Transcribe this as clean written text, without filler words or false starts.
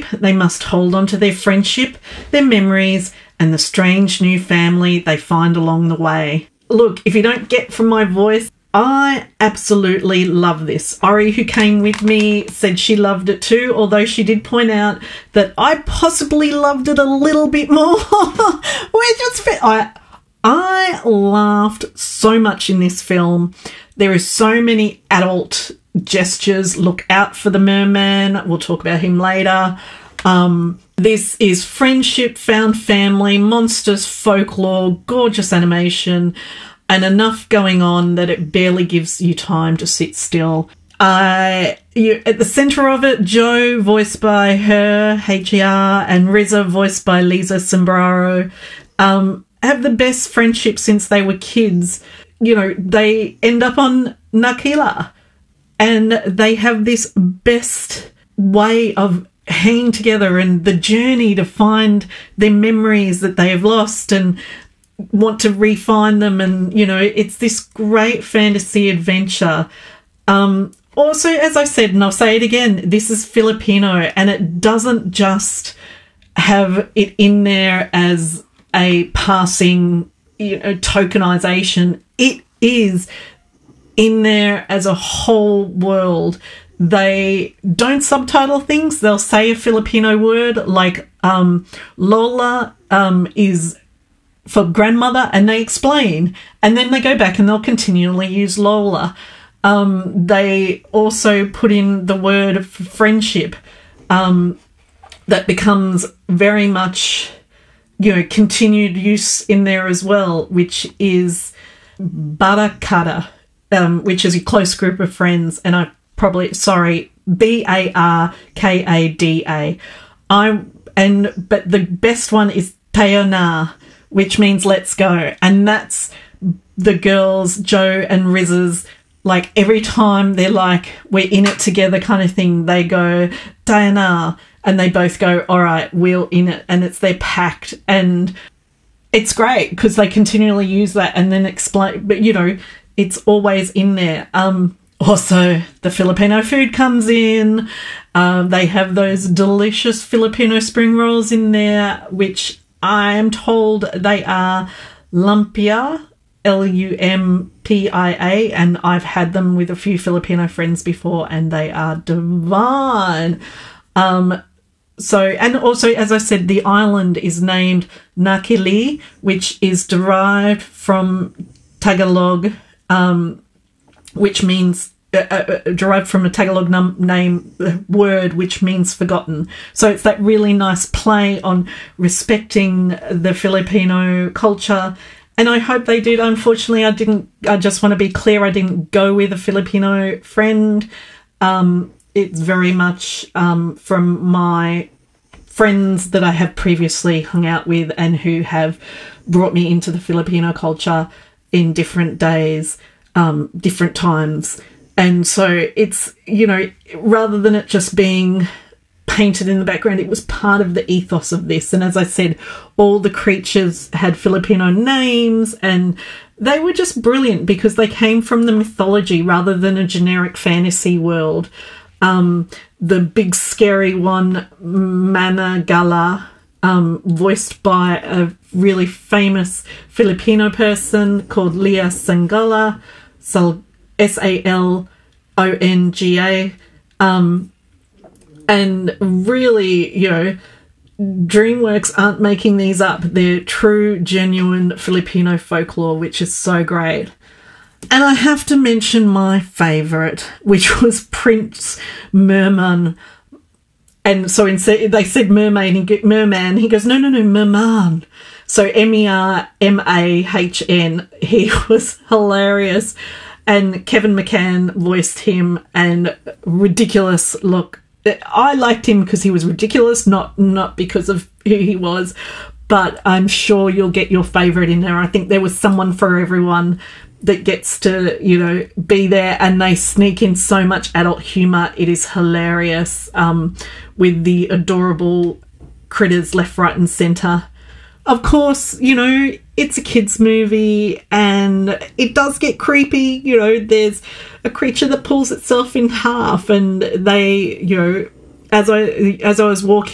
They must hold on to their friendship, their memories, and the strange new family they find along the way. Look, if you don't get from my voice, I absolutely love this. Ori, who came with me, said she loved it too, although she did point out that I possibly loved it a little bit more. I laughed so much in this film. There are so many adult gestures. Look out for the merman. We'll talk about him later. This is friendship, found family, monsters, folklore, gorgeous animation, and enough going on that it barely gives you time to sit still. At the centre of it, Joe, voiced by her, H.E.R., and Riza, voiced by Lisa Sombrero, have the best friendship since they were kids. You know, they end up on Nakila, and they have this best way of hanging together, and the journey to find their memories that they have lost and want to re-find them. And, you know, it's this great fantasy adventure. Also, as I said, and I'll say it again, this is Filipino, and it doesn't just have it in there as a passing, you know, tokenization. It is in there as a whole world. They don't subtitle things. They'll say a Filipino word like Lola is for grandmother, and they explain, and then they go back and they'll continually use Lola. They also put in the word friendship that becomes very much, you know, continued use in there as well, which is barakada, which is a close group of friends, and Barakada. But the best one is tayo na, which means let's go, and that's the girls, Joe and Riz's, like every time they're like, we're in it together kind of thing, they go tayo na, and they both go, all right, we're in it, and it's their pact, and it's great because they continually use that and then explain, but you know, it's always in there. Also, the Filipino food comes in. They have those delicious Filipino spring rolls in there, which I am told they are lumpia, Lumpia, and I've had them with a few Filipino friends before, and they are divine. And also, as I said, the island is named Nakili, which is derived from Tagalog, which means derived from a Tagalog word which means forgotten. So it's that really nice play on respecting the Filipino culture, and I hope they did. Unfortunately, I just want to be clear, I didn't go with a Filipino friend. It's very much from my friends that I have previously hung out with and who have brought me into the Filipino culture in different days, different times. And so it's, you know, rather than it just being painted in the background, it was part of the ethos of this. And as I said, all the creatures had Filipino names, and they were just brilliant because they came from the mythology rather than a generic fantasy world. The big scary one, Managala, voiced by a really famous Filipino person called Leah Sangala, Salonga. And really, you know, DreamWorks aren't making these up. They're true, genuine Filipino folklore, which is so great. And I have to mention my favourite, which was Prince Merman. And so they said mermaid, merman. He goes, no, merman. So Mermahn. He was hilarious. And Kevin McCann voiced him, and ridiculous. Look, I liked him because he was ridiculous, not because of who he was. But I'm sure you'll get your favourite in there. I think there was someone for everyone that gets to, you know, be there, and they sneak in so much adult humour. It is hilarious, with the adorable critters left, right and centre. Of course, you know, it's a kids' movie and it does get creepy. You know, there's a creature that pulls itself in half, and they, you know, as I was walking